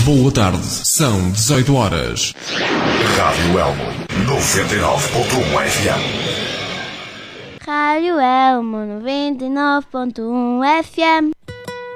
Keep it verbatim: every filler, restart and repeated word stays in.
Boa tarde, são dezoito horas. Rádio Elmo, noventa e nove ponto um F M. Rádio Elmo, noventa e nove ponto um F M.